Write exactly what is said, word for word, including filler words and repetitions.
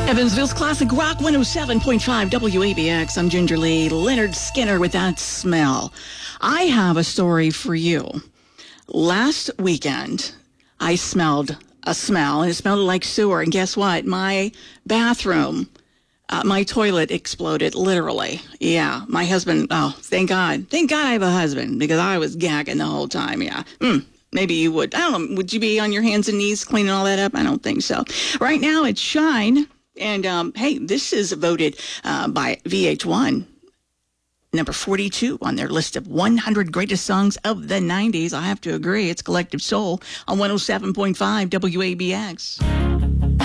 Evansville's Classic Rock one oh seven point five W A B X. I'm Ginger Lee. Leonard Skinner with That Smell. I have a story for you. Last weekend, I smelled a smell, and it smelled like sewer. And guess what? My bathroom, uh, my toilet exploded, literally. Yeah, my husband, oh, thank God. Thank God I have a husband, because I was gagging the whole time, yeah. Mm. Maybe you would. I don't know. Would you be on your hands and knees cleaning all that up? I don't think so. Right now, it's Shine. And, um, hey, this is voted uh, by V H one, number forty-two on their list of one hundred greatest songs of the nineties. I have to agree. It's Collective Soul on one oh seven point five W A B X.